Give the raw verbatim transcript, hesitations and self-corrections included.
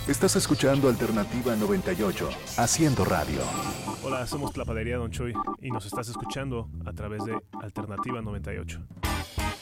Estás escuchando Alternativa noventa y ocho, haciendo radio. Hola, somos Tlapadería Don Choy y nos estás escuchando a través de Alternativa noventa y ocho.